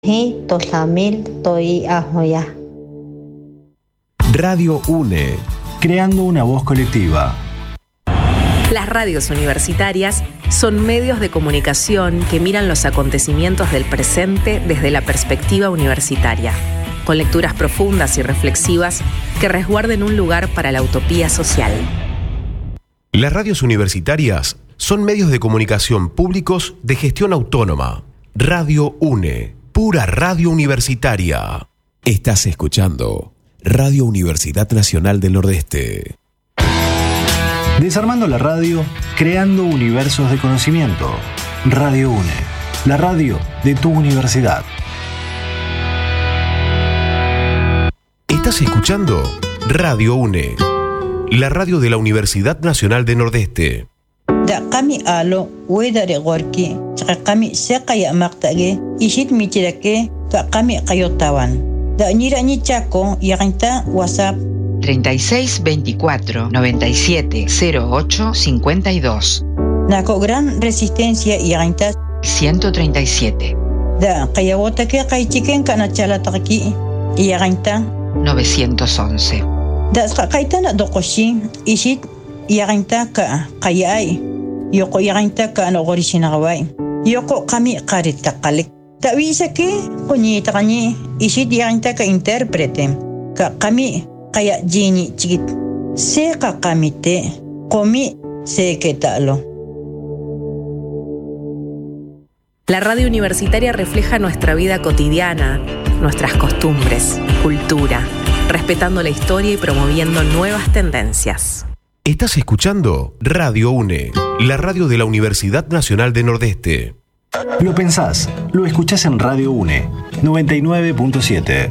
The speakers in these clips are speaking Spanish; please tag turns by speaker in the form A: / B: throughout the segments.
A: Radio UNE, creando una voz colectiva.
B: Las radios universitarias son medios de comunicación que miran los acontecimientos del presente desde la perspectiva universitaria, con lecturas profundas y reflexivas que resguarden un lugar para la utopía social.
C: Las radios universitarias son medios de comunicación públicos de gestión autónoma. Radio UNE, pura radio universitaria.
A: Estás escuchando Radio Universidad Nacional del Nordeste. Desarmando la radio, creando universos de conocimiento. Radio UNE, la radio de tu universidad.
C: Estás escuchando Radio UNE, la radio de la Universidad Nacional del Nordeste.
D: Kami alo wedare gorki kami sekaya maktage ishit michirake kami kayotawan da nirani chaco yaganta WhatsApp
E: 36 24 97 08 52.
D: Nako gran resistencia yaganta
E: 137.
D: Da kayawota ke kaichiken kana chalataki yaganta
E: 911.
D: Da kaitana dokoshi ishit yaganta ka kayai yoko yaganta ka no gorishinawai yoko kami qarita qalik tawisa ke kunita kani ishit yaganta ka interprete ka kami kaya jini chigit se ka kamite komi se ketalo.
B: La radio universitaria refleja nuestra vida cotidiana, nuestras costumbres, cultura, respetando la historia y promoviendo nuevas tendencias.
C: Estás escuchando Radio UNE, la radio de la Universidad Nacional del Nordeste.
A: Lo pensás, lo escuchás en Radio UNE, 99.7.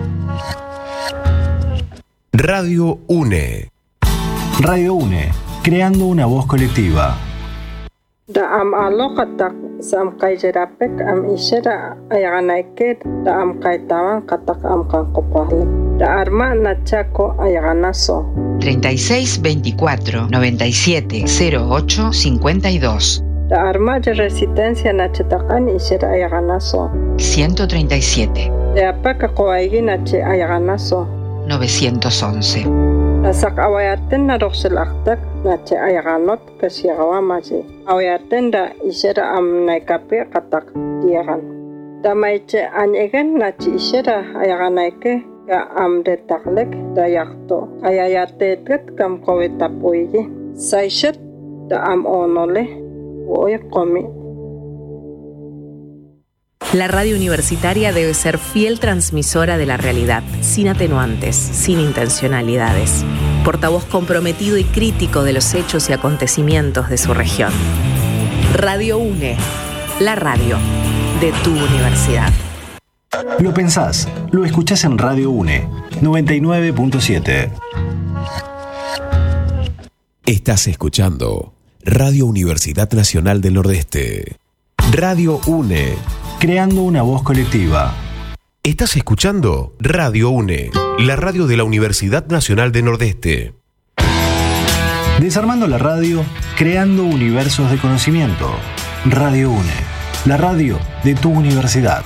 C: Radio UNE.
A: Radio UNE, creando una voz colectiva.
F: Da am aloqatak sam qayjerapek am ishara ayaganaket da am qaytawan qatak am kanqopahlek da arma nachako ayaganaso
E: 36 24 97 08 52.
F: Da arma de resistencia nachatakan ishara ayaganaso
E: 137.
F: Da apaka qoaigi nache ayaganaso
E: 911.
F: Nasak awayaten na roxelaktak nache ayaganot kasiagawamaji awayaten da ishara am naikape qatak diagan da maiche anyegen nache ishara ayaganaike ka am de taklek da yakto ayayatetet kam kowetapoigi saishet da am onole oy qomi.
B: La radio universitaria debe ser fiel transmisora de la realidad, sin atenuantes, sin intencionalidades. Portavoz comprometido y crítico de los hechos y acontecimientos de su región. Radio UNE, la radio de tu universidad.
A: Lo pensás, lo escuchás en Radio UNE, 99.7. Estás escuchando Radio Universidad Nacional del Nordeste. Radio UNE, creando una voz colectiva.
C: Estás escuchando Radio UNE, la radio de la Universidad Nacional del Nordeste.
A: Desarmando la radio, creando universos de conocimiento. Radio UNE, la radio de tu universidad.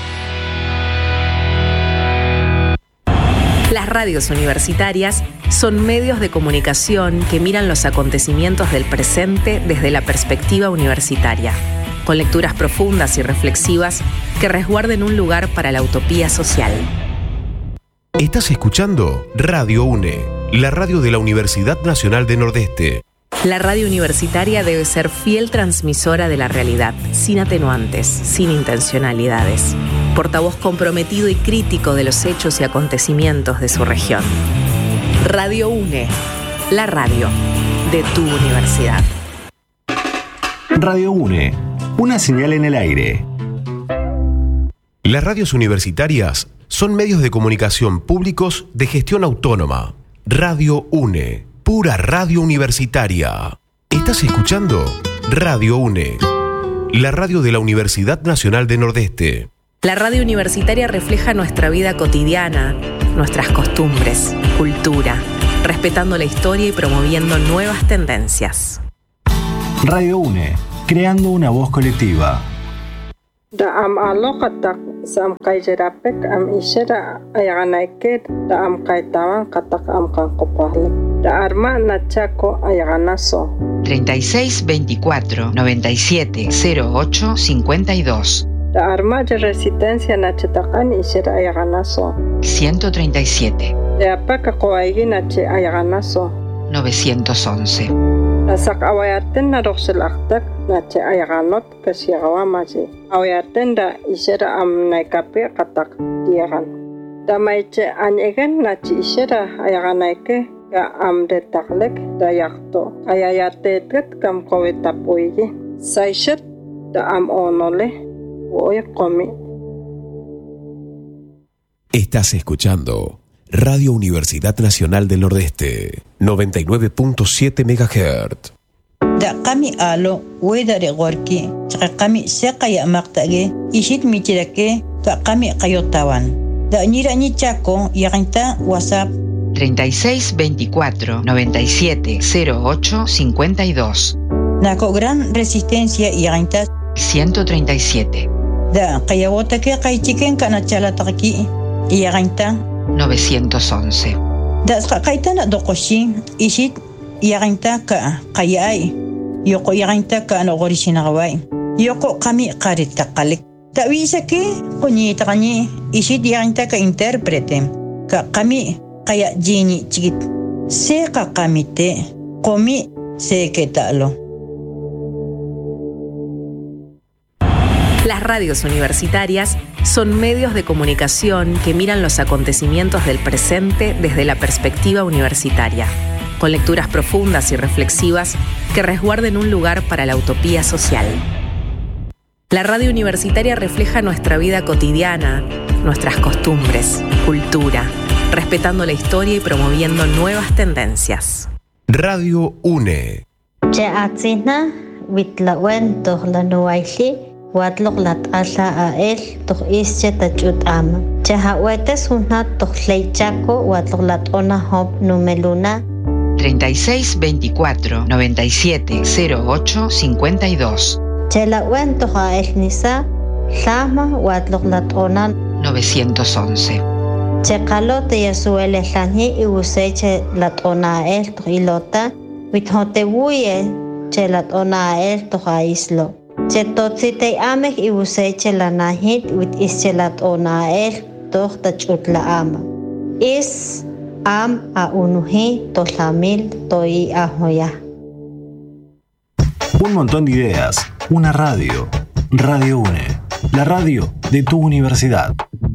B: Las radios universitarias son medios de comunicación que miran los acontecimientos del presente desde la perspectiva universitaria, con lecturas profundas y reflexivas que resguarden un lugar para la utopía social.
C: Estás escuchando Radio UNE, la radio de la Universidad Nacional del Nordeste.
B: La radio universitaria debe ser fiel transmisora de la realidad, sin atenuantes, sin intencionalidades. Portavoz comprometido y crítico de los hechos y acontecimientos de su región. Radio UNE, la radio de tu universidad.
A: Radio UNE, una señal en el aire.
C: Las radios universitarias son medios de comunicación públicos de gestión autónoma. Radio UNE, pura radio universitaria. Estás escuchando Radio UNE, la radio de la Universidad Nacional del Nordeste.
B: La radio universitaria refleja nuestra vida cotidiana, nuestras costumbres, cultura, respetando la historia y promoviendo nuevas tendencias.
A: Radio UNE, creando una voz colectiva.
F: Da am aloqatak sam kayjerapek am ishera ayaganaike da am kaitawan katak am kankopahle. Da arma nachako ayaganaso.
E: 36 24 97 08 52.
F: Da arma de resistencia nachetakan ishera ayaganaso.
E: 137.
F: Da apaka koaigi nache ayaganaso.
E: 911.
F: Da sak awayaten na roxelaktak nache ayaganot kasiagawamaji. Awayaten da ishera am naikape katak diagan. Da maiche anyegen nache ishera ayaganaike ga am de taklek da yakto. Ayayatetet kam kowetapuigi. Saishet da am onole voy komi.
A: Estás escuchando Radio Universidad Nacional del Nordeste, 99.7 MHz.
D: Da kami alo wedare gorki kami sekaya maktage ishit michirake ka kami kayotawan da nira ni chako yaginta WhatsApp
E: 36 24 97 08 52.
D: nako gran resistencia yaginta
E: 137.
D: da kayawota ke kaichiken kana chala taki yaginta
E: 911.
D: da kaitana dokoshi ishit yaginta ka kayai yoko yaginta ka no gorishinagawai yoko kami qarita qalik tawisa ke kunyita kani ishit yaginta ka interprete ka kami kaya jini chikit se ka kamite komi se ketalo.
B: Las radios universitarias son medios de comunicación que miran los acontecimientos del presente desde la perspectiva universitaria, con lecturas profundas y reflexivas que resguarden un lugar para la utopía social. La radio universitaria refleja nuestra vida cotidiana, nuestras costumbres, cultura, respetando la historia y promoviendo nuevas tendencias.
C: Radio UNE.
G: Watlok lat asa a el tok ische tachut ama. Chahawetes hunat tok leichaco watlok lat ona hop numeluna.
E: 36 24 97 08 52.
G: Chelawen tok a el nisa sama watlok lat ona
E: 911.
G: Chekalo te yasuele lani y useche lat ona el tok ilota. Withote wuye chelat ona el tok a islo. Chetotzite amek y useche la nahit with ischelat onael toch tachutla ama. Is am a unuhi toslamil toi ahoya.
A: Un montón de ideas, una radio. Radio UNE, la radio de tu universidad.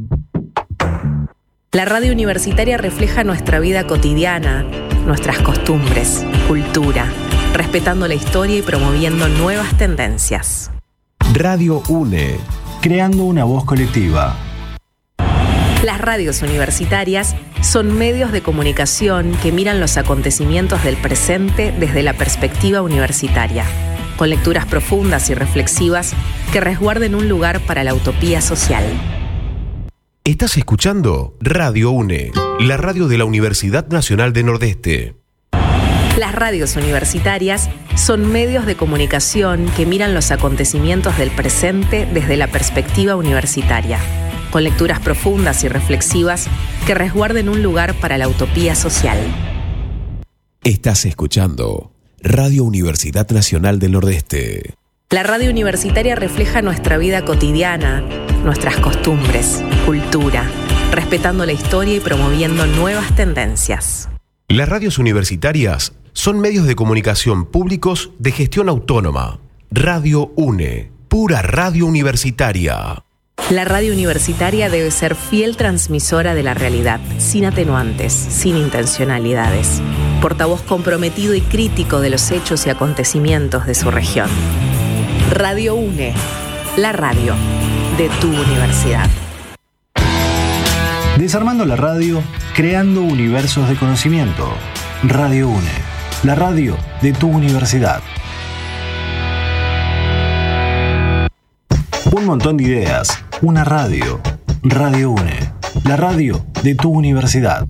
B: La radio universitaria refleja nuestra vida cotidiana, nuestras costumbres, cultura, respetando la historia y promoviendo nuevas tendencias.
A: Radio UNE, creando una voz colectiva.
B: Las radios universitarias son medios de comunicación que miran los acontecimientos del presente desde la perspectiva universitaria, con lecturas profundas y reflexivas que resguarden un lugar para la utopía social.
C: Estás escuchando Radio UNE, la radio de la Universidad Nacional del Nordeste.
B: Las radios universitarias son medios de comunicación que miran los acontecimientos del presente desde la perspectiva universitaria, con lecturas profundas y reflexivas que resguarden un lugar para la utopía social.
A: Estás escuchando Radio Universidad Nacional del Nordeste.
B: La radio universitaria refleja nuestra vida cotidiana, nuestras costumbres, cultura, respetando la historia y promoviendo nuevas tendencias.
C: Las radios universitarias son medios de comunicación públicos de gestión autónoma. Radio UNE, pura radio universitaria.
B: La radio universitaria debe ser fiel transmisora de la realidad, sin atenuantes, sin intencionalidades. Portavoz comprometido y crítico de los hechos y acontecimientos de su región. Radio UNE, la radio de tu universidad.
A: Desarmando la radio, creando universos de conocimiento. Radio UNE, la radio de tu universidad. Un montón de ideas, una radio. Radio UNE, la radio de tu universidad.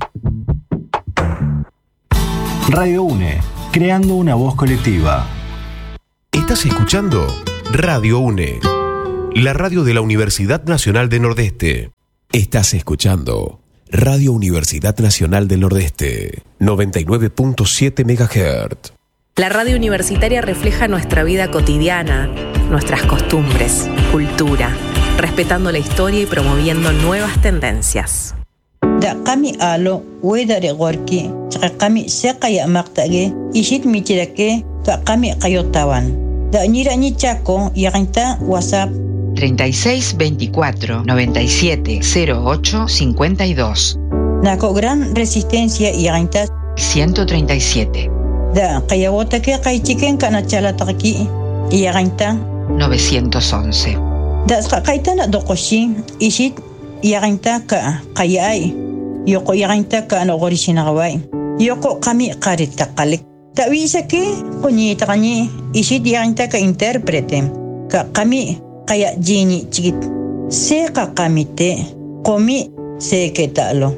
A: Radio UNE, creando una voz colectiva.
C: Estás escuchando Radio UNE, la radio de la Universidad Nacional del Nordeste.
A: Estás escuchando Radio Universidad Nacional del Nordeste, 99.7 MHz.
B: La radio universitaria refleja nuestra vida cotidiana, nuestras costumbres, cultura, respetando la historia y promoviendo nuevas tendencias.
D: Da kami alo wedare gorki kami sekaya maktage ishit michirake ka kami kayotawan da nirani chaco yaginta WhatsApp
E: 36 24 97 08 52.
D: Nako gran resistencia yaginta
E: 137.
D: Da kayawota ke kaichiken kana chalataki yaginta
E: 911.
D: Da kaitana dokoshi ishit yaginta ka kayai Yoko yaginta ka anogorishinagawai. Yoko kami karita kalik. Tawisa ke kunyita kanyi ishit yaginta ka interprete. Ka kami kaya jini chigit. Se ka kami te komi se ke talo.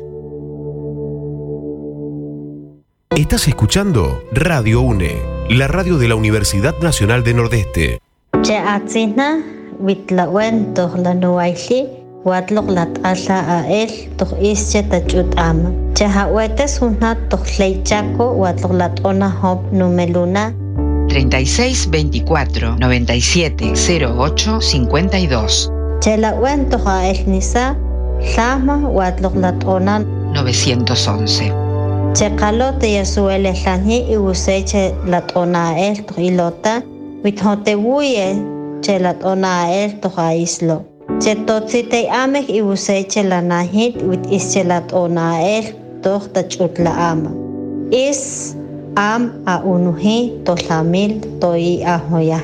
C: Estás escuchando Radio UNE, la radio de la Universidad Nacional del Nordeste.
G: Che atsina witlawen tohlanuaili. Watlok lat asa ael toh ische tachut ama. Chahawetes unat toh leichaco watlok lat ona hop numeluna.
E: 36 24 97 08 52.
G: Chelawen toh ael nisa sama watlok lat ona
E: 911.
G: Chekalo te yasuele lanhi iuseche lat ona ael toh ilota withote wuye chelat ona ael toh aislo. Chetotzitei amek ibuseche la nahit wit ischelat onael toh tachutla ama. Is am a unuhi toslamil toi ahoya.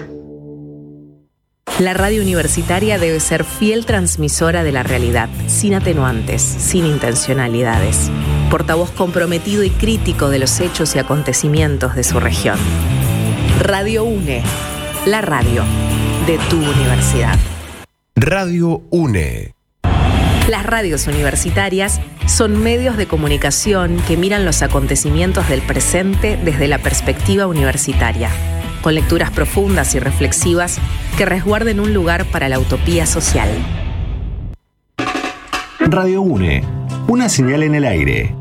B: La radio universitaria debe ser fiel transmisora de la realidad, sin atenuantes, sin intencionalidades. Portavoz comprometido y crítico de los hechos y acontecimientos de su región. Radio UNE, la radio de tu universidad.
C: Radio UNE.
B: Las radios universitarias son medios de comunicación que miran los acontecimientos del presente desde la perspectiva universitaria, con lecturas profundas y reflexivas que resguarden un lugar para la utopía social.
A: Radio UNE, una señal en el aire.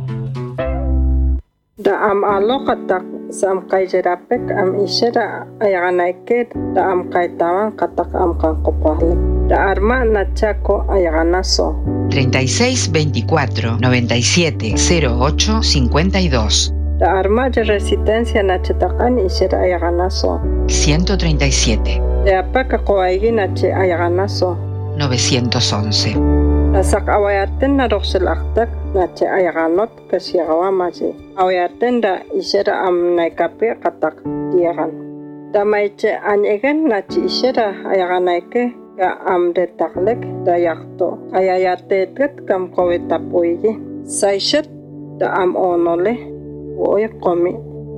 F: Da am aloqatak sam kaijerapek am ishera ayaganaiket da am kaitawan katak am kanqopahlek da arma nachako ayaganaso
E: 36 24 97 08 52.
F: da arma de resistencia nachatakan ishera ayaganaso
E: 137.
F: de apaka koaigi nache ayaganaso
E: 911.
F: Nasak awayaten na roxelaktak nache ayaganot kasiagawamaji. Awayaten da isera am naikape katak diagan. Da maiche anyegen nache isera ayaganaike ka am detaklek da yakto. Ayayatetet kam kowetapuigi. Saishet da am onole woy komi.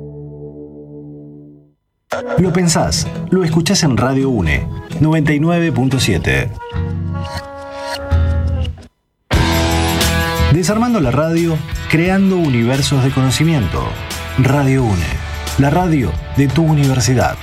A: Lo pensás, lo escuchás en Radio UNE, 99.7. Desarmando la radio, creando universos de conocimiento. Radio UNE, la radio de tu universidad.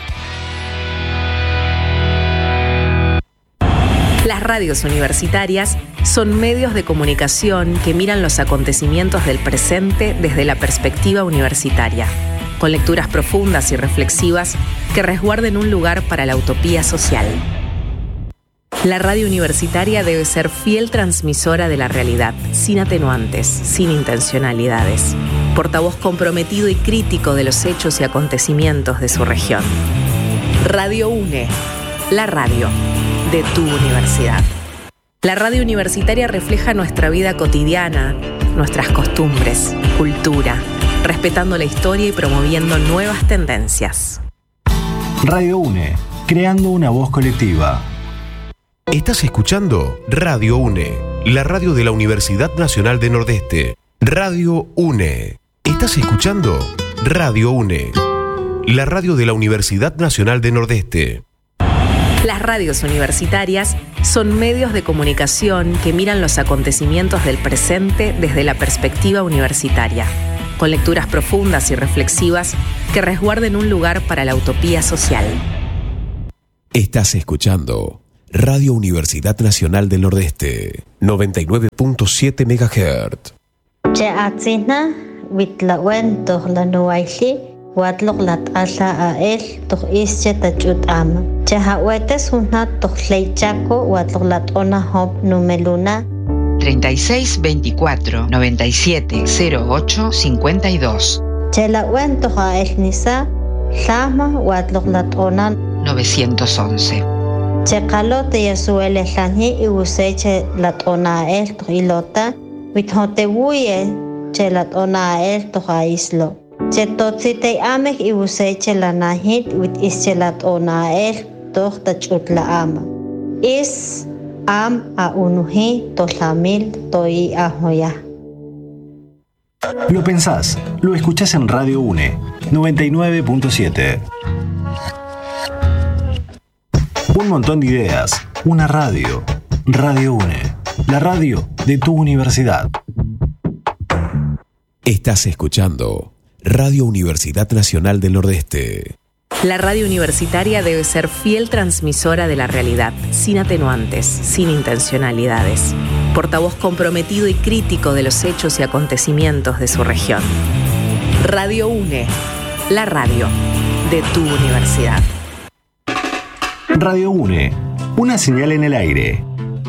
B: Las radios universitarias son medios de comunicación que miran los acontecimientos del presente desde la perspectiva universitaria, con lecturas profundas y reflexivas que resguarden un lugar para la utopía social. La radio universitaria debe ser fiel transmisora de la realidad, sin atenuantes, sin intencionalidades. Portavoz comprometido y crítico de los hechos y acontecimientos de su región. Radio UNE, la radio de tu universidad. La radio universitaria refleja nuestra vida cotidiana, nuestras costumbres, cultura, respetando la historia y promoviendo nuevas tendencias.
A: Radio UNE, creando una voz colectiva.
C: Estás escuchando Radio UNE, la radio de la Universidad Nacional del Nordeste. Radio UNE. Estás escuchando Radio UNE, la radio de la Universidad Nacional del Nordeste.
B: Las radios universitarias son medios de comunicación que miran los acontecimientos del presente desde la perspectiva universitaria, con lecturas profundas y reflexivas que resguarden un lugar para la utopía social.
A: Estás escuchando Radio Universidad Nacional del Nordeste, 99.7 MHz.
G: Che atzina witlawen toh la nuaili watlok lat asa ael toh ische tachut ama. Che hawetes una toh leichaco watlok lat ona hop numeluna
E: 36 24 97 08 52.
G: Che la wen toh ael nisa sama watlok lat ona
E: 911.
G: Che kalote yasuele lani y useche lat ona el toh ilota withote wuye che lat ona el toh aislo. Che totsite ameh y useche la nahit wit ische lat ona el toh tachut la ama. Is am a unuhi toslamil toi ahoya.
H: Lo pensás, lo escuchás en Radio UNE 99.7. Un montón de ideas, una radio. Radio UNE, la radio de tu universidad.
A: Estás escuchando Radio Universidad Nacional del Nordeste.
B: La radio universitaria debe ser fiel transmisora de la realidad, sin atenuantes, sin intencionalidades. Portavoz comprometido y crítico de los hechos y acontecimientos de su región. Radio UNE, la radio de tu universidad.
H: Radio UNE, una señal en el aire.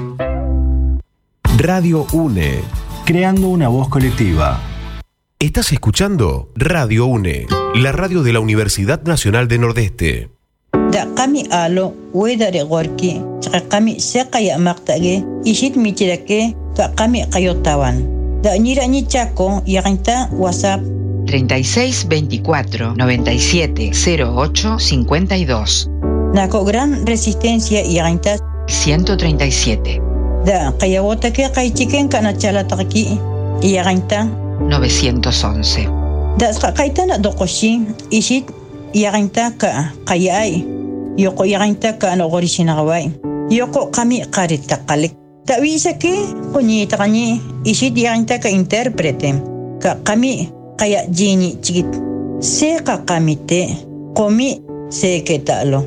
A: Radio UNE,
H: creando una voz colectiva.
C: Estás escuchando Radio UNE, la radio de la Universidad Nacional del Nordeste.
D: Da kami alo wedare gorki kami sekaya maktage ishit michirake ta kami kayotawan. Da nira ni chaco yaginta WhatsApp
E: 36 24 97 08 52.
D: Nako gran resistencia yaginta
E: 137.
D: Da kayawota ke kaichiken kana chalataki yaginta
E: 911.
D: Da kaitana dokoshi ishit yaginta ka kayai yoko yaginta ka no gorishinagawai yoko kami qarita qalik tawisa ke kunyita kani ishit yaginta ka interprete ka kami kaya jini chikit se ka kamite komi se ketalo.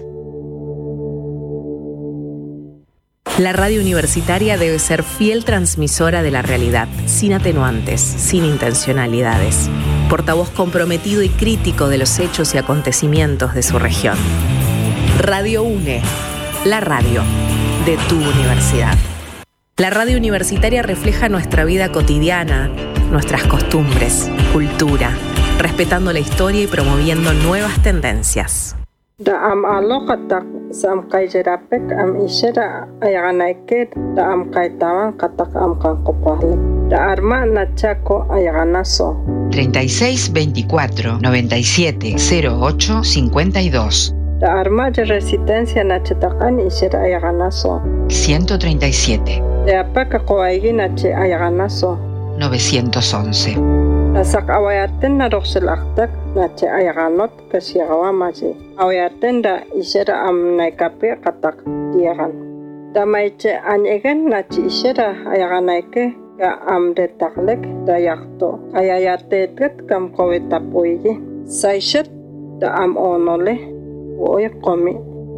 B: La radio universitaria debe ser fiel transmisora de la realidad, sin atenuantes, sin intencionalidades. Portavoz comprometido y crítico de los hechos y acontecimientos de su región. Radio UNE, la radio de tu universidad. La radio universitaria refleja nuestra vida cotidiana, nuestras costumbres, cultura, respetando la historia y promoviendo nuevas tendencias.
F: Da am aloqatak sam kaijerapek am ishera ayaganaike da am kaitawan katak am kankopahle da arma nachako ayaganaso
E: 36 24 97 08 52.
F: da arma de resistencia nachetakan ishera ayaganaso
E: 137.
F: da apaka koaigi nache ayaganaso
E: 911.
F: Nasak awayaten na roxelaktak nache ayaganot kasiagawamaji. Awayaten da isera am naikape katak diagan. Da maiche anyegen nache isera ayaganaike ka am detaklek da yakto. Ayayatetet kam kowetapoigi. Saishet da am onole woy komi.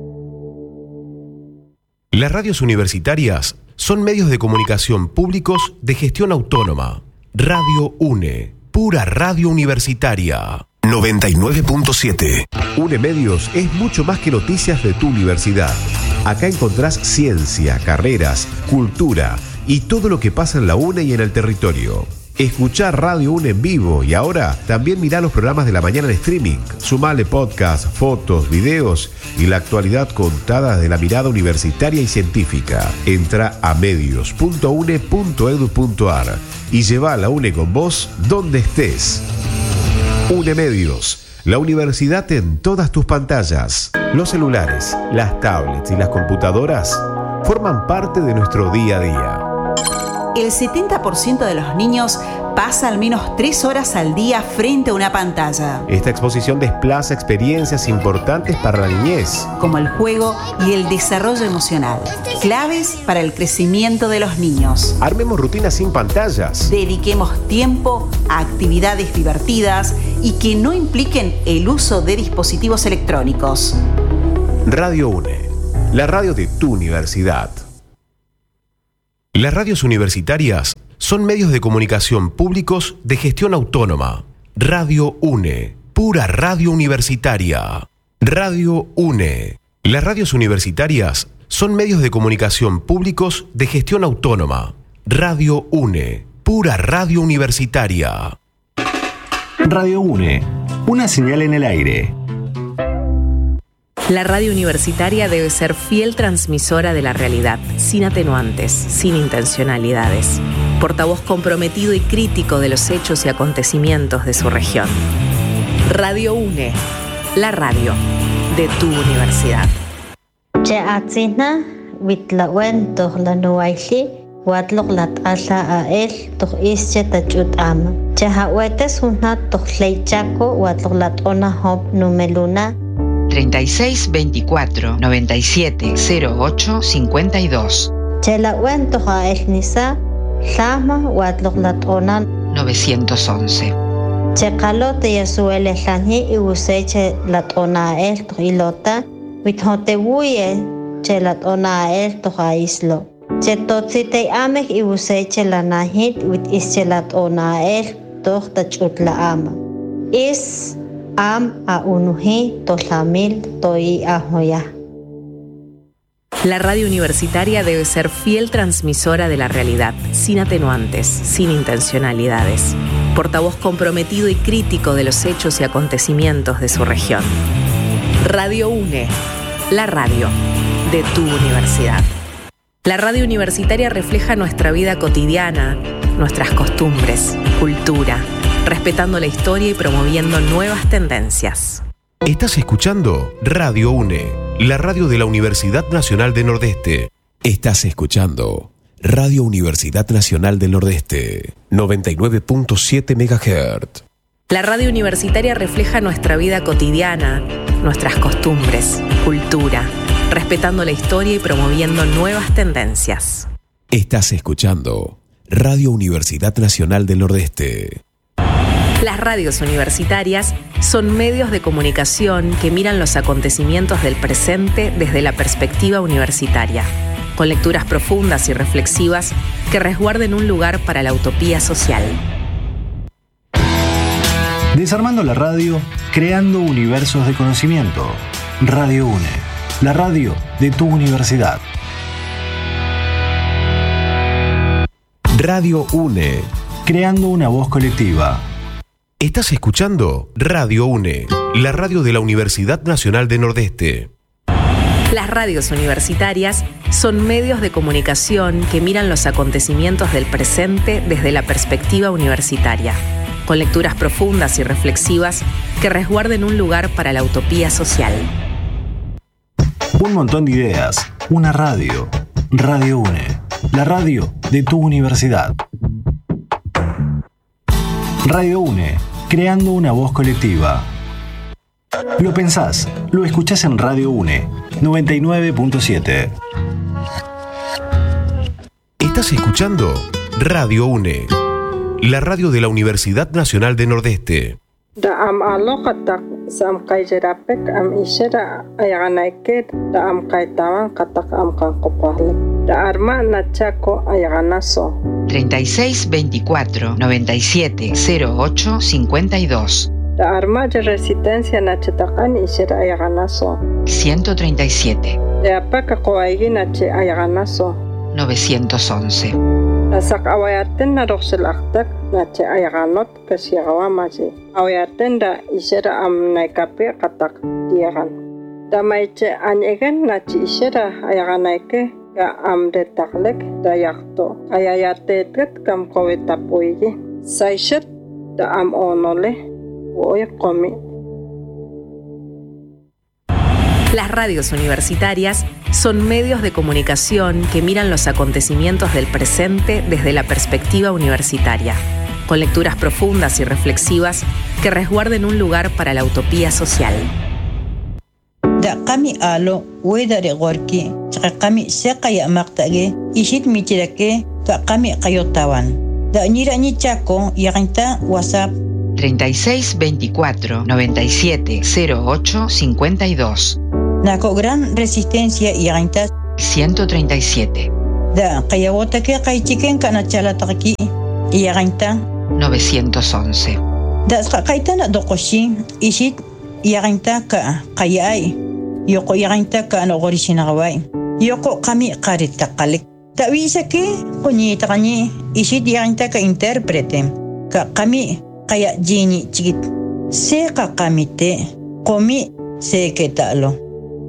C: Las radios universitarias son medios de comunicación públicos de gestión autónoma. Radio UNE, pura radio universitaria. 99.7. UNE Medios es mucho más que noticias de tu universidad. Acá encontrás ciencia, carreras, cultura y todo lo que pasa en la UNE y en el territorio. Escuchá Radio UNE en vivo y ahora también mirá los programas de la mañana en streaming. Sumale podcast, fotos, videos y la actualidad contada de la mirada universitaria y científica. Entra a medios.une.edu.ar y lleva a la UNE con vos donde estés. UNE Medios, la universidad en todas tus pantallas. Los celulares, las tablets y las computadoras forman parte de nuestro día a día.
I: El 70% de los niños pasa al menos 3 horas al día frente a una pantalla.
C: Esta exposición desplaza experiencias importantes para la niñez,
I: como el juego y el desarrollo emocional, claves para el crecimiento de los niños.
C: Armemos rutinas sin pantallas.
I: Dediquemos tiempo a actividades divertidas y que no impliquen el uso de dispositivos electrónicos.
C: Radio UNE, la radio de tu universidad. Las radios universitarias son medios de comunicación públicos de gestión autónoma. Radio UNE, pura radio universitaria. Radio UNE. Las radios universitarias son medios de comunicación públicos de gestión autónoma. Radio UNE, pura radio universitaria.
H: Radio UNE, una señal en el aire.
B: La radio universitaria debe ser fiel transmisora de la realidad, sin atenuantes, sin intencionalidades. Portavoz comprometido y crítico de los hechos y acontecimientos de su región. Radio UNE, la radio de tu universidad.
G: Watlok lat asa a él, toch ische tachut ama. Chahawetes unat toch leichaco, watlok lat ona hop numeluna.
E: 36 24 97 08 52.
G: Chelawen toch a él nisa, sama watlok lat ona
E: 911.
G: Chekalo te yasuele lani y useche lat ona él toch ilota, withote wuye, chelat ona él toch a islo. Chetotzitei amek y useche la nahit with ischelat onael toch tachut la ama. Is am a unuhi toslamil toi ahoya.
B: La radio universitaria debe ser fiel transmisora de la realidad, sin atenuantes, sin intencionalidades. Portavoz comprometido y crítico de los hechos y acontecimientos de su región. Radio UNE, la radio de tu universidad. La radio universitaria refleja nuestra vida cotidiana, nuestras costumbres, cultura, respetando la historia y promoviendo nuevas tendencias.
C: Estás escuchando Radio UNE, la radio de la Universidad Nacional del Nordeste. Estás escuchando Radio Universidad Nacional del Nordeste, 99.7 MHz.
B: La radio universitaria refleja nuestra vida cotidiana, nuestras costumbres, cultura, respetando la historia y promoviendo nuevas tendencias.
C: Estás escuchando Radio Universidad Nacional del Nordeste.
B: Las radios universitarias son medios de comunicación que miran los acontecimientos del presente desde la perspectiva universitaria, con lecturas profundas y reflexivas que resguarden un lugar para la utopía social.
H: Desarmando la radio, creando universos de conocimiento. Radio UNE, la radio de tu universidad.
C: Radio UNE,
H: creando una voz colectiva.
C: Estás escuchando Radio UNE, la radio de la Universidad Nacional del Nordeste.
B: Las radios universitarias son medios de comunicación que miran los acontecimientos del presente desde la perspectiva universitaria, con lecturas profundas y reflexivas que resguarden un lugar para la utopía social.
H: Un montón de ideas, una radio. Radio UNE, la radio de tu universidad. Radio UNE, creando una voz colectiva. Lo pensás, lo escuchás en Radio UNE, 99.7.
C: Estás escuchando Radio UNE, la radio de la Universidad Nacional del Nordeste.
F: Da am aloqatak sam kaijerapek am ishera ayaganaiket da am kaitawan katak am kanqopahle. Da arma nachaco ayaganaso.
E: 36 24 97 08 52.
F: Da arma de resistencia nachetakan ishera ayaganaso.
E: 137.
F: Da apaka koaigi nache ayaganaso.
E: 911.
F: Nasak awayaten na roxelaktak nache ayaganot kasiagawamaji. Awayaten da ishera am naikape katak diagan. Da maiche anyegen nache ishera ayaganaike ka am detaklek da yakto. Ayayatetet kam kowetapuigi. Saishet da am onole oye komi.
B: Las radios universitarias son medios de comunicación que miran los acontecimientos del presente desde la perspectiva universitaria, con lecturas profundas y reflexivas que resguarden un lugar para la utopía social.
D: Da kami alo wedare gorki, kami sekaya maktage, ishit michirake ka kami kayotawan. Da nirani chako yaginta WhatsApp
E: 36 24 97 08 52.
D: Nako gran resistencia y agintas
E: 137.
D: Da kayawota que kaichiken kanachala taki y aginta
E: 911.
D: Da kaitana dokoshin ishit y aginta ka kayai yoko aginta ka no gorishinawai yoko kami qarita qalik tawisa que kuñita kani ishit y aginta ka interprete ka kami kaya jini chikit se ka kamite komi se ketalo.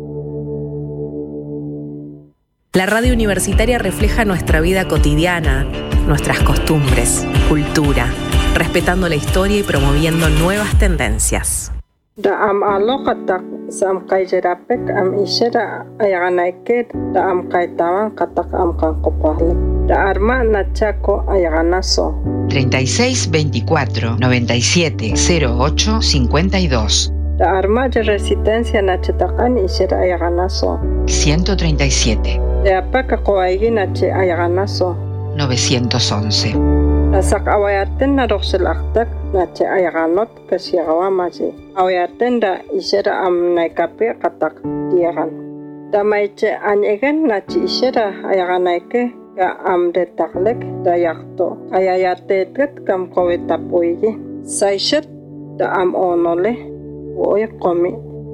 B: La radio universitaria refleja nuestra vida cotidiana, nuestras costumbres, cultura, respetando la historia y promoviendo nuevas tendencias.
F: Da am aloqatak sam kayjerapek am ishera ayaganaike da am kaitawan katak am kanqopahlik. Da arma nachako ayaganaso.
E: 36 24 97 08 52.
F: Da arma de resistencia nachetakan ishera ayaganaso.
E: 137.
F: De apaka koaigi nache ayaganaso.
E: 911.
F: Nasak awayaten na roxelaktak nache ayaganot kasiagawamaji. Awayaten da ishera am naikape katak diagan. Da maiche anyegen nache ishera ayaganaike ka am detaklek da yakto. Ayayatetet kam kowetapuigi. Saishet da am onole woy komi.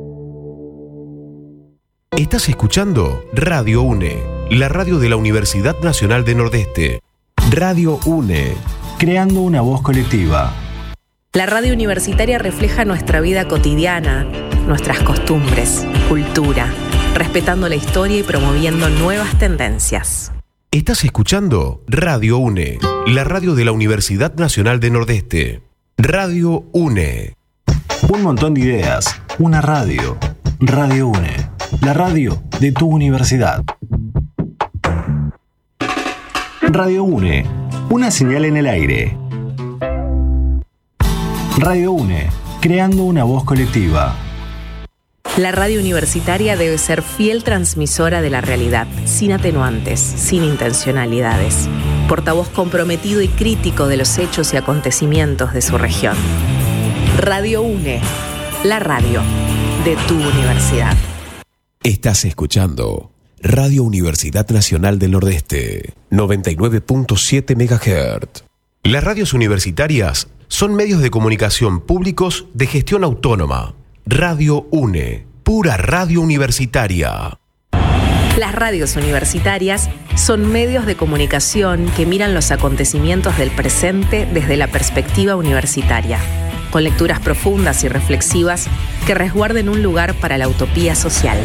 C: Estás escuchando Radio UNE, la radio de la Universidad Nacional del Nordeste.
H: Radio UNE, creando una voz colectiva.
B: La radio universitaria refleja nuestra vida cotidiana, nuestras costumbres, cultura, respetando la historia y promoviendo nuevas tendencias.
C: Estás escuchando Radio UNE, la radio de la Universidad Nacional del Nordeste. Radio UNE.
H: Un montón de ideas, una radio. Radio UNE, la radio de tu universidad. Radio UNE, una señal en el aire. Radio UNE, creando una voz colectiva.
B: La radio universitaria debe ser fiel transmisora de la realidad, sin atenuantes, sin intencionalidades. Portavoz comprometido y crítico de los hechos y acontecimientos de su región. Radio UNE, la radio de tu universidad.
A: Estás escuchando Radio Universidad Nacional del Nordeste, 99.7 MHz.
C: Las radios universitarias son medios de comunicación públicos de gestión autónoma. Radio UNE, pura radio universitaria.
B: Las radios universitarias son medios de comunicación que miran los acontecimientos del presente desde la perspectiva universitaria, con lecturas profundas y reflexivas que resguarden un lugar para la utopía social.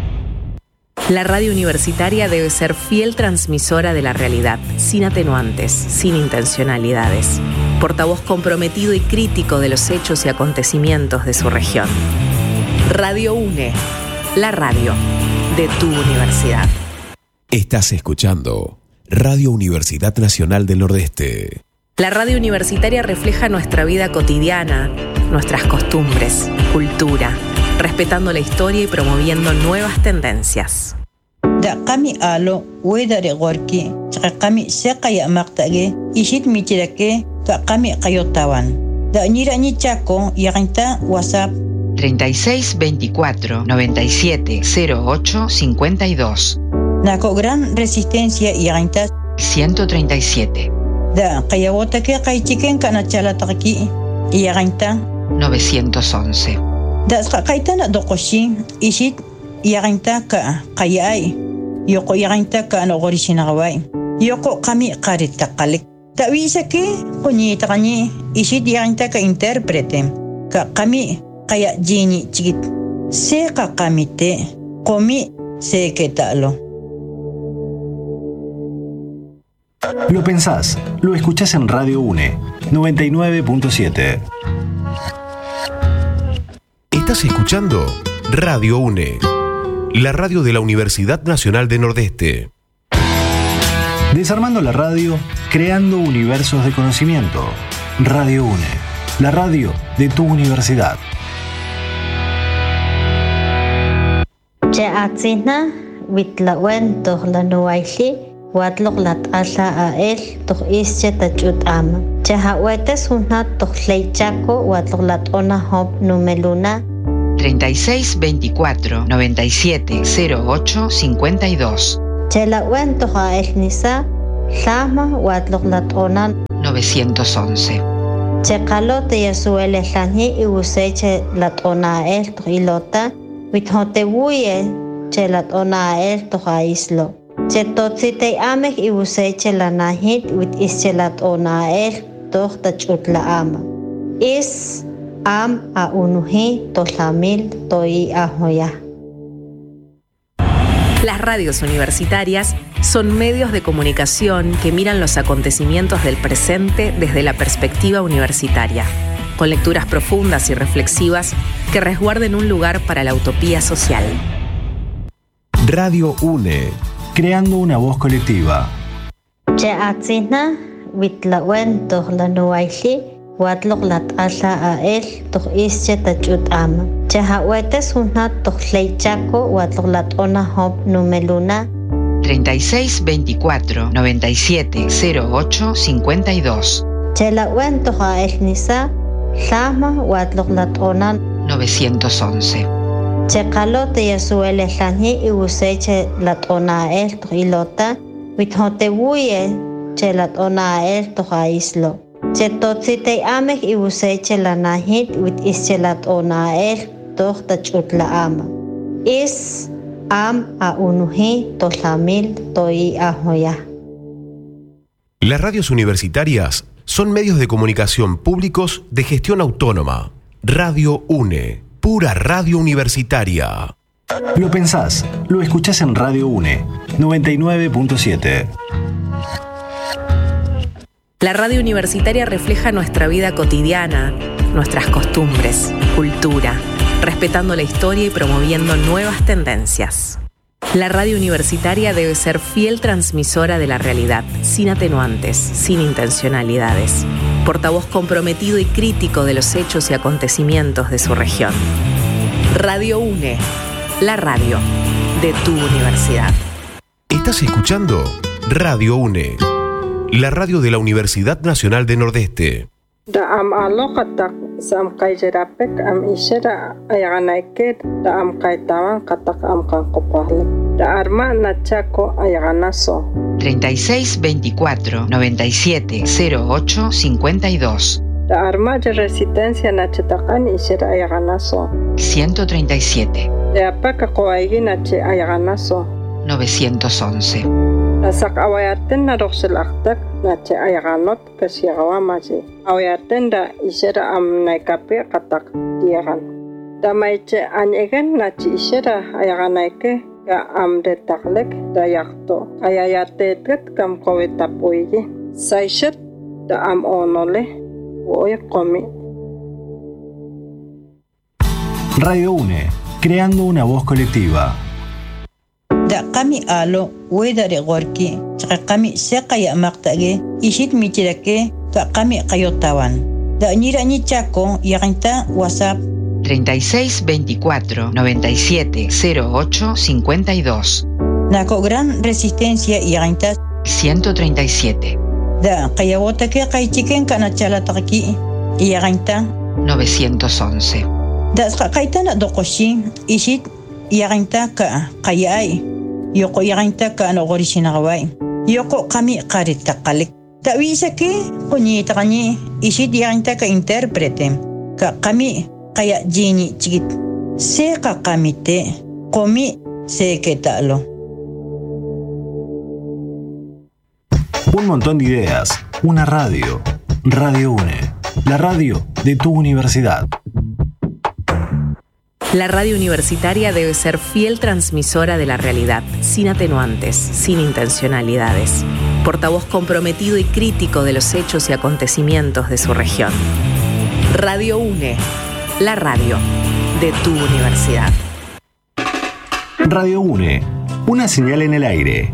B: La radio universitaria debe ser fiel transmisora de la realidad, sin atenuantes, sin intencionalidades. Portavoz comprometido y crítico de los hechos y acontecimientos de su región. Radio UNE, la radio de tu universidad.
A: Estás escuchando Radio Universidad Nacional del Nordeste.
B: La radio universitaria refleja nuestra vida cotidiana, nuestras costumbres, cultura, respetando la historia y promoviendo nuevas tendencias.
D: Da kami alo wedare gorki kami sekaya maktage ishit mitirake ka kami kayotawan da nirani chako yaginta WhatsApp
E: 36 24 97 08 52.
D: Nako gran resistencia yaginta
E: 137.
D: Da kayawota que kaichiken kanachala taki yaginta
E: 911.
D: Da kaitana dokoshin ishit yaginta ka kayai yoko yaginta ka no gorishinawai yoko kami qarita qalik tawisa que kuñita kani ishit yaginta ka interprete ka kami kaya jini chikit se ka kamite komi se ketalo.
H: Lo pensás, lo escuchás en Radio UNE 99.7.
C: Estás escuchando Radio UNE, la radio de la Universidad Nacional del Nordeste.
H: Desarmando la radio, creando universos de conocimiento. Radio UNE, la radio de tu universidad.
G: Jaatsina witlawen toh lanuaili watlok lat'ala ael toh ische tachut ama. Jahawetes hunna toh leichako watlok lat'ona hop numeluna
E: 3624-9708-52.
G: Chelawen toja el nisa, Lama Watloklatona
E: 911.
G: Checalote Yasuele Lani y Useche Latona el Trilota, Withotebuye, Chelatona el Toja Islo. Chetotzite Amek y Useche Lanahit, with Ischelatona el Tohta Chutla Ama. Is Am a Unuhi Toslamil Toi Ahoya.
B: Las radios universitarias son medios de comunicación que miran los acontecimientos del presente desde la perspectiva universitaria, con lecturas profundas y reflexivas que resguarden un lugar para la utopía social.
A: Radio UNE, creando una voz colectiva.
G: Cheatzina, Witlawen Tohlanuaili, Watloklat Asa a él, Toh Ische Tachut Ama. Chehawetes una Tohleichaco, Watloklat Ona Hop Numeluna.
E: 3624-9708-52.
G: Chelawen Toha El Nisa, Lama Watloklat Ona
E: 911.
G: Checalote Yasuele Lani y Useche Latona el Trilota, Withotebuye, Chelatona el Toha Islo. Chetotzite Amek y Useche Lanahit, with Ischelatona el Tohta Chutla Ama. Is Am a Unuhi Toslamil Toi Ahoya.
C: Las radios universitarias son medios de comunicación públicos de gestión autónoma. Radio UNE, pura radio universitaria.
H: Lo pensás, lo escuchás en Radio UNE 99.7.
B: La radio universitaria refleja nuestra vida cotidiana, nuestras costumbres, cultura, respetando la historia y promoviendo nuevas tendencias. La radio universitaria debe ser fiel transmisora de la realidad, sin atenuantes, sin intencionalidades. Portavoz comprometido y crítico de los hechos y acontecimientos de su región. Radio UNE, la radio de tu universidad.
C: Estás escuchando Radio UNE, la radio de la Universidad Nacional del Nordeste.
F: Da am aloqatak sam kaijerapek am ishera ayaganaike da am kaitawan katak am kankopahle da arma nachaco ayaganaso
E: 3624-9708-52.
F: da arma de resistencia nachetakan ishera ayaganaso
E: 137.
F: da apaka koaigi nache ayaganaso
E: 911.
F: Nasak awayaten na roxelaktak nache ayaganot kasiagawamaji. Awayaten da isera am naikape katak diagan. Da maiche anyegen nache isera ayaganaike ka am detaklek da yakto. Ayayatetet kam kowetapuigi. Saishet da am onole woy komi.
H: Radio UNE, creando una voz colectiva.
D: Da kami alo wedare gorki kami sekaya maktage ishit michirake ka kami kayotawan da nira ni chako yaginta WhatsApp
E: 3624-9708-52.
D: nako gran resistencia yaginta
E: 137.
D: da kayawota ke kaichiken kana chalataki yaginta
E: 911.
D: da kaitana dokoshi ishit yaginta ka kayai Yoko yaginta ka ano gorishinagaway. Yoko kami karitakalik. Tawisa ke kunyita kani isit yaginta ka interprete. Ka kami kaya jini chikit. Se ka kami te komi se que talo.
H: Un montón de ideas, una radio. Radio UNE, la radio de tu universidad.
B: La radio universitaria debe ser fiel transmisora de la realidad, sin atenuantes, sin intencionalidades. Portavoz comprometido y crítico de los hechos y acontecimientos de su región. Radio UNE, la radio de tu universidad.
H: Radio UNE, una señal en el aire.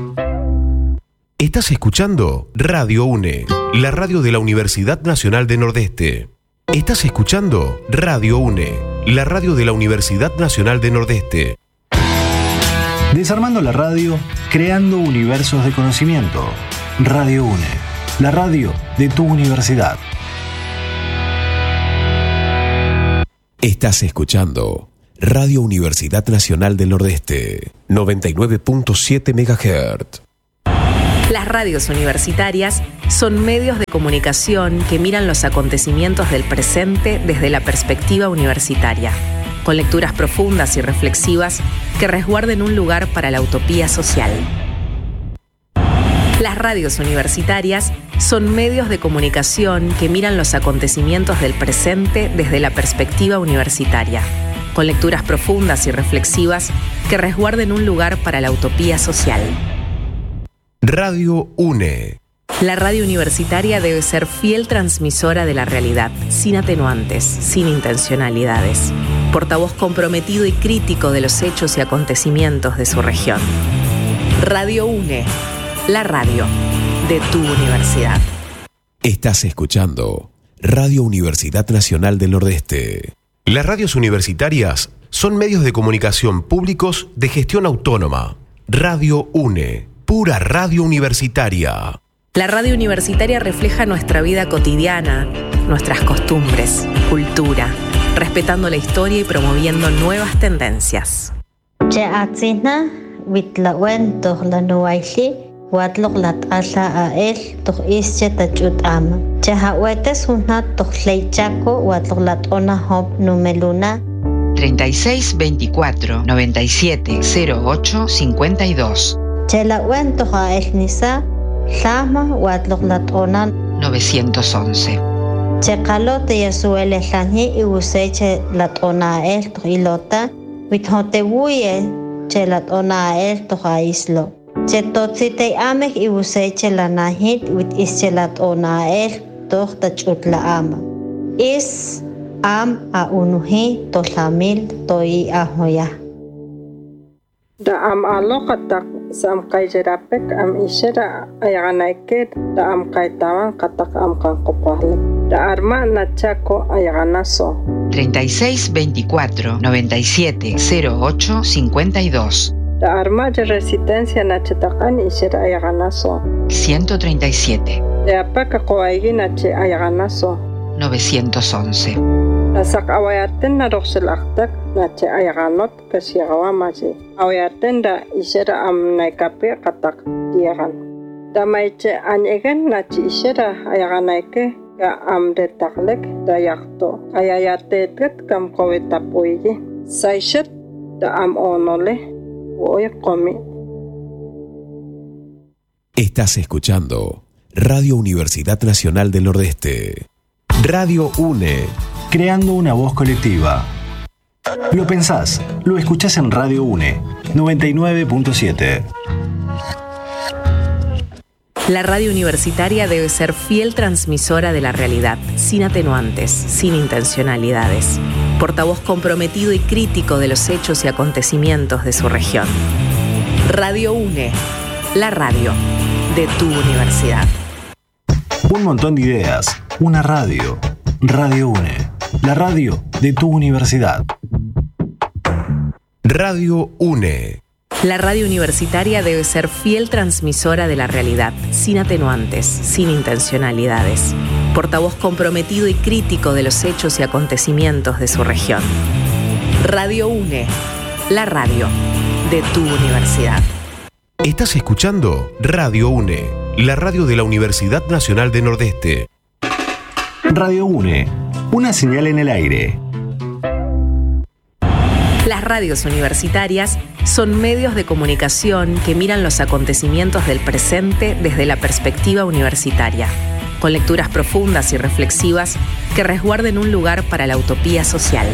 C: Estás escuchando Radio UNE, la radio de la Universidad Nacional del Nordeste. Estás escuchando Radio UNE, la radio de la Universidad Nacional del Nordeste.
H: Desarmando la radio, creando universos de conocimiento. Radio UNE, la radio de tu universidad.
A: Estás escuchando Radio Universidad Nacional del Nordeste, 99.7 MHz.
B: Las radios universitarias son medios de comunicación que miran los acontecimientos del presente desde la perspectiva universitaria, con lecturas profundas y reflexivas que resguarden un lugar para la utopía social. Las radios universitarias son medios de comunicación que miran los acontecimientos del presente desde la perspectiva universitaria, con lecturas profundas y reflexivas que resguarden un lugar para la utopía social.
C: Radio UNE.
B: La radio universitaria debe ser fiel transmisora de la realidad, sin atenuantes, sin intencionalidades. Portavoz comprometido y crítico de los hechos y acontecimientos de su región. Radio UNE, la radio de tu universidad.
A: Estás escuchando Radio Universidad Nacional del Nordeste.
C: Las radios universitarias son medios de comunicación públicos de gestión autónoma. Radio UNE, pura radio universitaria.
B: La radio universitaria refleja nuestra vida cotidiana, nuestras costumbres, cultura, respetando la historia y promoviendo nuevas tendencias.
G: numeluna
E: 36 24 97 08 52 911.
G: Checalote yasuele lani y useche latona el ilota withotebuye che latona el islo. Che totsite amek y useche lanahit wit ische latona el tachutla ama. Is am a unuhi tolamil toi ahoya.
F: Da am alokatak sam kaijerapek am ishera ayaganaike da am kaitawan katak am kankopahle. Da arma nachako ayaganaso.
E: 36 24 97 08 52.
F: Da arma de resistencia nachetakan ishera ayaganaso.
E: 137.
F: Da apaka koaigi nache ayaganaso.
E: 911.
F: Nasak awayaten na roxelaktak nache ayaganot kasiagawamaji. Awayaten da ishera am naikape katak diagan. Da maiche anyegen nache ishera ayaganaike ya am detaklek da yakto. Ayayatetet kam kowetapuigi. Saishet da am onole woy komi.
A: Estás escuchando Radio Universidad Nacional del Nordeste. Radio UNE, creando una voz colectiva. Lo pensás, lo escuchás en Radio UNE, 99.7.
B: La radio universitaria debe ser fiel transmisora de la realidad, sin atenuantes, sin intencionalidades. Portavoz comprometido y crítico de los hechos y acontecimientos de su región. Radio UNE, la radio de tu universidad.
H: Un montón de ideas, una radio. Radio UNE, la radio de tu universidad.
C: Radio UNE.
B: La radio universitaria debe ser fiel transmisora de la realidad, sin atenuantes, sin intencionalidades. Portavoz comprometido y crítico de los hechos y acontecimientos de su región. Radio UNE, la radio de tu universidad.
C: Estás escuchando Radio UNE, la radio de la Universidad Nacional del Nordeste.
H: Radio UNE, una señal en el aire.
B: Las radios universitarias son medios de comunicación que miran los acontecimientos del presente desde la perspectiva universitaria, con lecturas profundas y reflexivas que resguarden un lugar para la utopía social.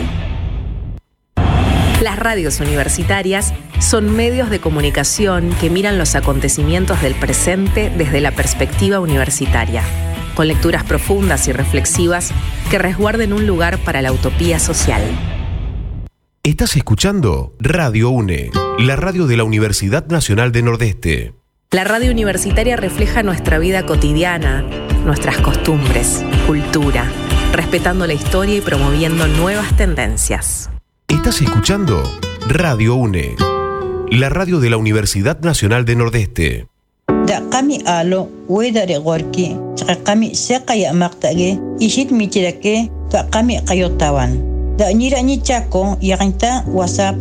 B: Las radios universitarias son medios de comunicación que miran los acontecimientos del presente desde la perspectiva universitaria, con lecturas profundas y reflexivas que resguarden un lugar para la utopía social.
C: Estás escuchando Radio UNE, la radio de la Universidad Nacional del Nordeste.
B: La radio universitaria refleja nuestra vida cotidiana, nuestras costumbres, cultura, respetando la historia y promoviendo nuevas tendencias.
C: Estás escuchando Radio UNE, la radio de la Universidad Nacional del Nordeste.
D: Da kami alo wedare gorki kami sekaya maktage ishit mitirake ta kami kayotawan Da Nirañi Chaco y Arenta WhatsApp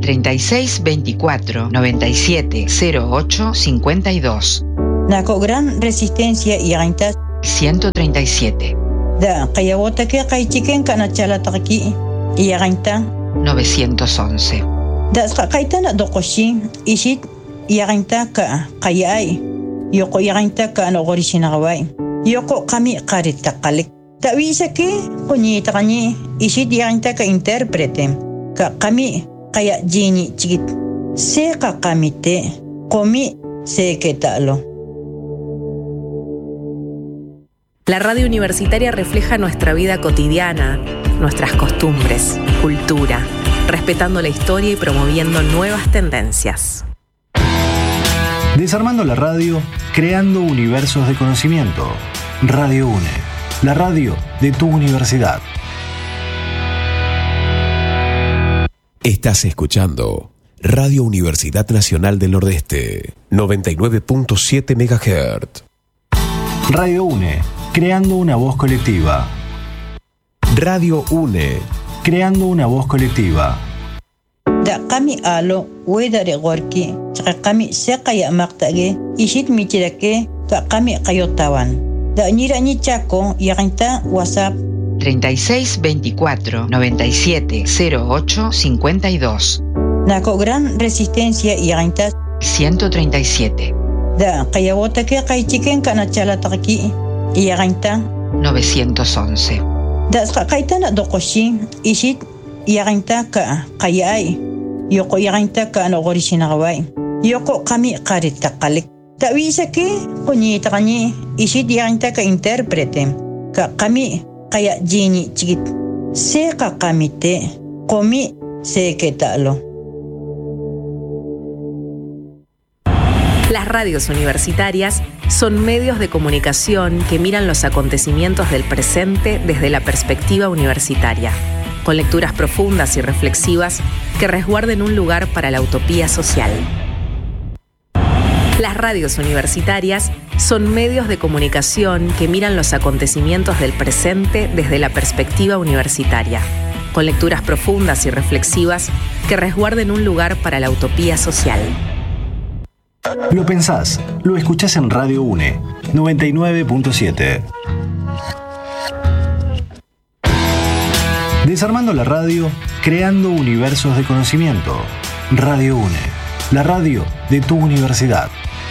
E: 3624 97 08 52.
D: Naco Gran Resistencia y Arenta
E: 137.
D: Da Kayawota que Kaichiken Kanachala Taki y Arenta
E: 911.
D: Da Kaitana Dokoshin Ishit y Arenta Ka Kayai Yoko y Arenta Ka no Gorishinawai Yoko Kami Karita Kalik Tavisa que Coñitani Ishit y Arenta Ka intérprete Ka Kami Kaya Jini Chigit Se Ka Kamite Komi Se Ketalo.
B: La radio universitaria refleja nuestra vida cotidiana, nuestras costumbres, cultura, respetando la historia y promoviendo nuevas tendencias.
H: Desarmando la radio, creando universos de conocimiento. Radio UNE, la radio de tu universidad.
C: Estás escuchando Radio Universidad Nacional del Nordeste, 99.7 MHz.
H: Radio UNE, creando una voz colectiva.
C: Radio UNE,
H: creando una voz colectiva.
D: Da kami alo wedare gorki kami sekaya maktage ishit michirake ka kami kayotawan. Da Nirañi Chaco y Arenta WhatsApp
E: 3624 97 08 52.
D: Naco Gran Resistencia y Arenta
E: 137.
D: Da Kayawota que Kaichiken Kanachala Taki y Arenta
E: 911.
D: Da Kaitana Dokoshin Ishit y Arenta Ka Kayai Yoko y Arenta Ka no Gorishinawai Yoko Kami Karita Kalik Tavisa que Coñitani Ishit y Arenta Ka intérprete Ka Kami Kaya Jini Chigit Se Ka Kamite Komi Se Ketalo.
B: Las radios universitarias son medios de comunicación que miran los acontecimientos del presente desde la perspectiva universitaria, con lecturas profundas y reflexivas que resguarden un lugar para la utopía social. Las radios universitarias son medios de comunicación que miran los acontecimientos del presente desde la perspectiva universitaria, con lecturas profundas y reflexivas que resguarden un lugar para la utopía social.
H: Lo pensás, lo escuchás en Radio UNE, 99.7. Desarmando la radio, creando universos de conocimiento. Radio UNE, la radio de tu universidad.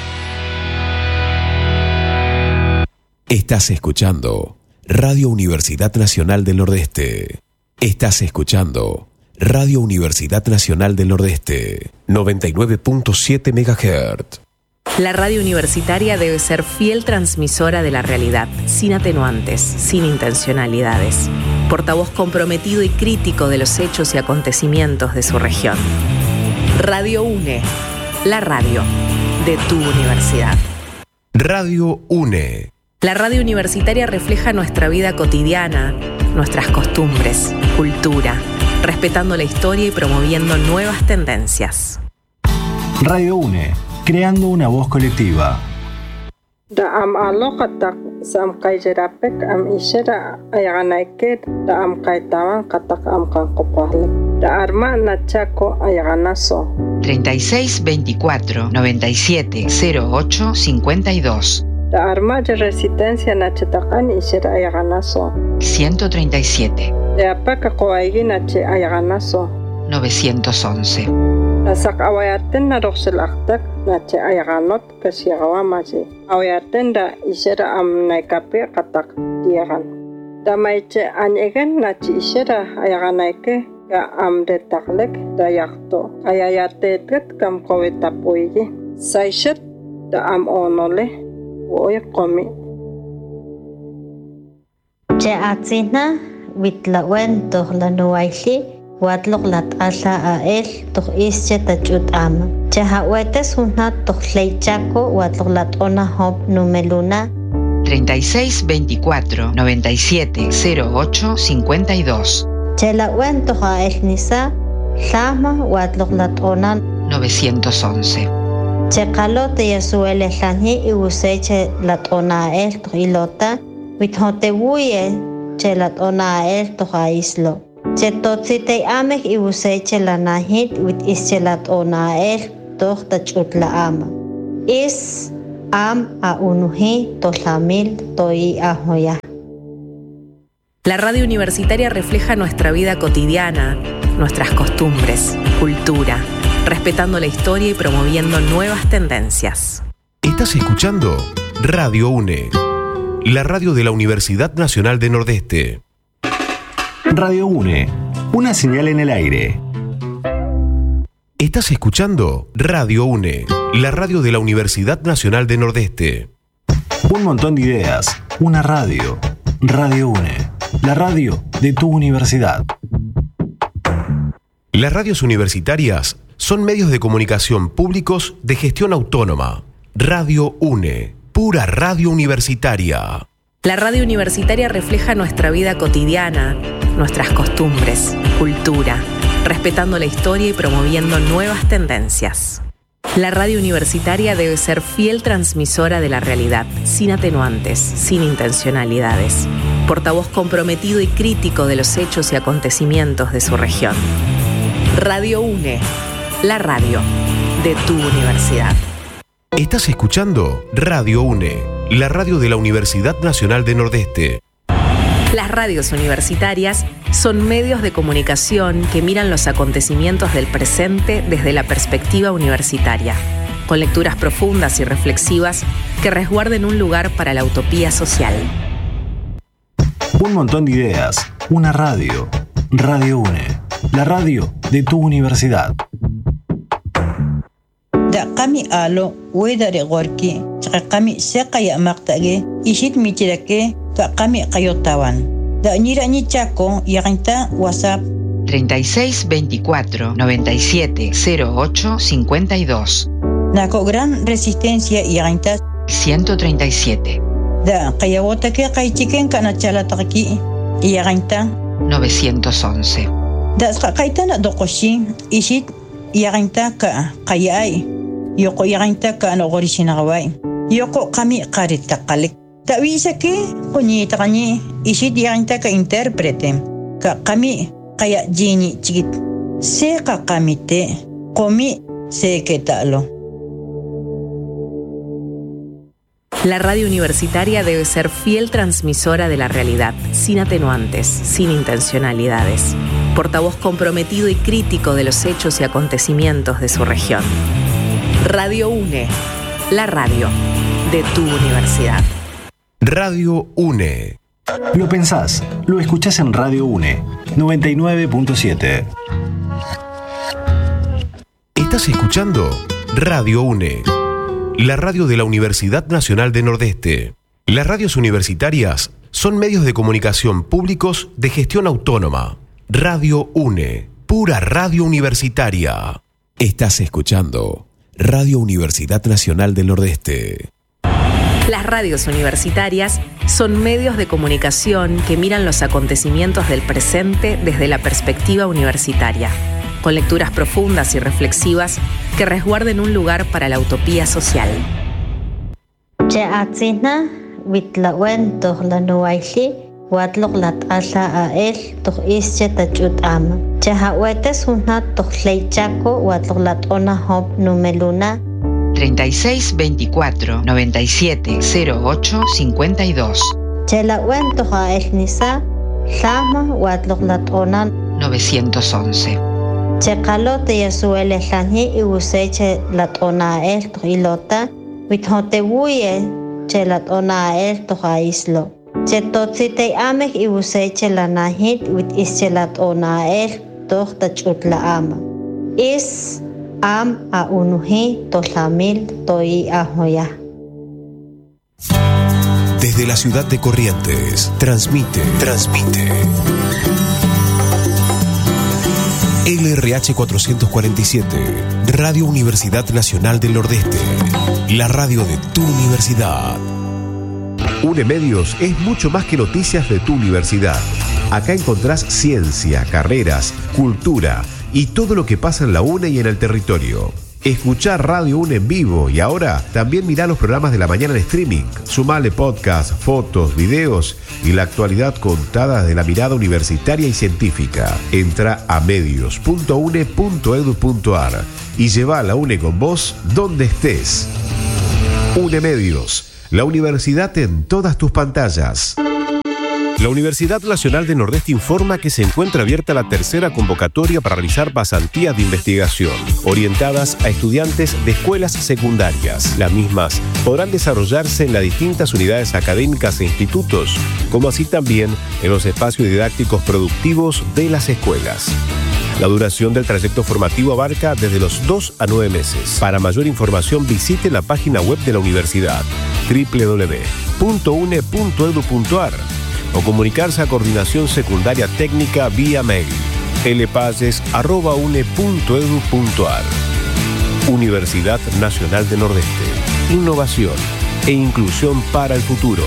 C: Estás escuchando Radio Universidad Nacional del Nordeste. Estás escuchando Radio Universidad Nacional del Nordeste, 99.7 MHz.
B: La radio universitaria debe ser fiel transmisora de la realidad, sin atenuantes, sin intencionalidades. Portavoz comprometido y crítico de los hechos y acontecimientos de su región. Radio UNE, la radio de tu universidad.
C: Radio UNE.
B: La radio universitaria refleja nuestra vida cotidiana, nuestras costumbres, cultura, respetando la historia y promoviendo nuevas tendencias.
H: Radio UNE, creando una voz colectiva.
F: Da am alokatak sam kaijerapek am ishera ayaganaike da am kaitawan katak am kankopale. Da arma nachako ayaganaso.
E: 3624 97 08 52.
F: Da arma de resistencia nachetakan ishera ayaganaso.
E: 137.
F: De apaka koaigi nache ayaganaso.
E: 911.
F: Nasak awayaten na roxelaktak nache ayaganot kasiagawamaji. Awayaten da ishera am naikape katak diagan. Da maiche anyegen nache ishera ayaganaike ka am detaklek da yakto. Ayayatetet kam kowetapuigi. Saishet da am onole woy komi.
G: Je atsina witlawen tohlanuaili watlok lat'ala ael toj ische tachut ama. Je hawetes hunat tojleichaco watlok lat'ona hop numeluna
E: 3624 97 08 52.
G: Je lawen toj ael nisa llama watlok lat'ona
E: 911.
G: Je qalo te yasuele llani iuseche lat'ona ael toj ilota withotewuye je lat'ona ael toj aislo Chetotzitei amek ibuseche la nahit wit ischelat onael toch tachutla ama. Is am a unuhi toslamil toi ahoya.
B: La radio universitaria refleja nuestra vida cotidiana, nuestras costumbres, cultura, respetando la historia y promoviendo nuevas tendencias.
C: Estás escuchando Radio UNE, la radio de la Universidad Nacional del Nordeste.
A: Radio UNE, una señal en el aire.
C: Estás escuchando Radio UNE, la radio de la Universidad Nacional del Nordeste.
A: Un montón de ideas, una radio. Radio UNE, la radio de tu universidad.
C: Las radios universitarias son medios de comunicación públicos de gestión autónoma. Radio UNE, pura radio universitaria.
B: La radio universitaria refleja nuestra vida cotidiana, nuestras costumbres, cultura, respetando la historia y promoviendo nuevas tendencias. La radio universitaria debe ser fiel transmisora de la realidad, sin atenuantes, sin intencionalidades. Portavoz comprometido y crítico de los hechos y acontecimientos de su región. Radio UNE, la radio de tu universidad.
C: Estás escuchando Radio UNE, la radio de la Universidad Nacional del Nordeste.
B: Las radios universitarias son medios de comunicación que miran los acontecimientos del presente desde la perspectiva universitaria, con lecturas profundas y reflexivas que resguarden un lugar para la utopía social.
A: Un montón de ideas, una radio. Radio UNE, la radio de tu universidad.
D: Da kami alo wedare gorki kami sekaya maktage ishit michirake ta kami kayotawan da nira ni chaco yaginta WhatsApp
E: 36 24 97 08 52
D: Nako gran resistencia yaginta
E: 137
D: da kayawota ke kaichiken kana chalataki yaginta
E: 911
D: da kaitana dokoshin ishit yaginta ka kayai Yoko yaginta ka ano gorishinagaway. Yoko kami karitakalik. Tawisa ke kunyita kanyi isit yaginta ka interprete. Ka kami kaya jini chikit. Se ka kami te komi se ketalo.
B: La radio universitaria debe ser fiel transmisora de la realidad, sin atenuantes, sin intencionalidades. Portavoz comprometido y crítico de los hechos y acontecimientos de su región. Radio UNE, la radio de tu universidad.
C: Radio UNE.
A: Lo pensás, lo escuchás en Radio UNE 99.7.
C: Estás escuchando Radio UNE, la radio de la Universidad Nacional del Nordeste. Las radios universitarias son medios de comunicación públicos de gestión autónoma. Radio UNE, pura radio universitaria.
A: Estás escuchando Radio Universidad Nacional del Nordeste.
B: Las radios universitarias son medios de comunicación que miran los acontecimientos del presente desde la perspectiva universitaria, con lecturas profundas y reflexivas que resguarden un lugar para la utopía social.
G: Watlok lat asa a él, toch ische tachut ama. Chahawetes unat toch leichaco, watlok lat ona hop numeluna.
E: 36 24 97 08 52
G: Chelawen toch a él nisa, sama watlok lat ona
E: 911
G: Chekalo te yasuele lanhi y useche lat ona él toch ilota, withote wuye, chelat ona él toch a islo. Chetotzitei amek ibuseche la nahit wit ischelat onael toch tachutla ama. Is am a unuhi toslamil toi ahoya.
A: Desde la ciudad de Corrientes, transmite LRH 447, Radio Universidad Nacional del Nordeste, la radio de tu universidad.
C: UNE Medios es mucho más que noticias de tu universidad. Acá encontrás ciencia, carreras, cultura y todo lo que pasa en la UNE y en el territorio. Escuchá Radio UNE en vivo y ahora también mirá los programas de la mañana en streaming. Sumale podcast, fotos, videos y la actualidad contada desde la mirada universitaria y científica. Entra a medios.une.edu.ar y lleva a la UNE con vos donde estés. UNE Medios, la universidad en todas tus pantallas. La Universidad Nacional del Nordeste informa que se encuentra abierta la tercera convocatoria para realizar pasantías de investigación, orientadas a estudiantes de escuelas secundarias. Las mismas podrán desarrollarse en las distintas unidades académicas e institutos, como así también en los espacios didácticos productivos de las escuelas. La duración del trayecto formativo abarca desde los 2 a 9 meses. Para mayor información visite la página web de la universidad www.une.edu.ar o comunicarse a Coordinación Secundaria Técnica vía mail lpalles@une.edu.ar. Universidad Nacional del Nordeste. Innovación e inclusión para el futuro.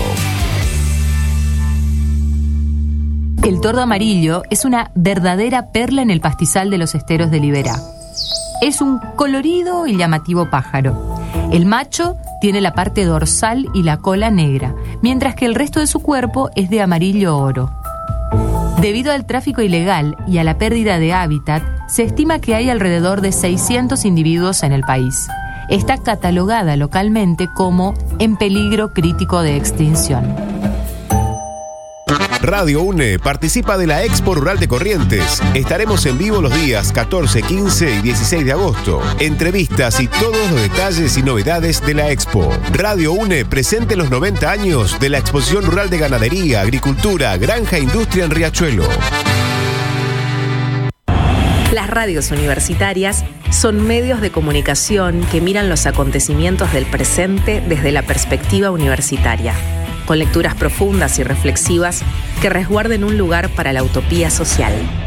J: El tordo amarillo es una verdadera perla en el pastizal de los esteros de Liberá. Es un colorido y llamativo pájaro. El macho tiene la parte dorsal y la cola negra, mientras que el resto de su cuerpo es de amarillo oro. Debido al tráfico ilegal y a la pérdida de hábitat, se estima que hay alrededor de 600 individuos en el país. Está catalogada localmente como en peligro crítico de extinción.
C: Radio UNE participa de la Expo Rural de Corrientes. Estaremos en vivo los días 14, 15 y 16 de agosto. Entrevistas y todos los detalles y novedades de la Expo. Radio UNE presente los 90 años de la Exposición Rural de Ganadería, Agricultura, Granja e Industria en Riachuelo.
B: Las radios universitarias son medios de comunicación que miran los acontecimientos del presente desde la perspectiva universitaria, con lecturas profundas y reflexivas que resguarden un lugar para la utopía social.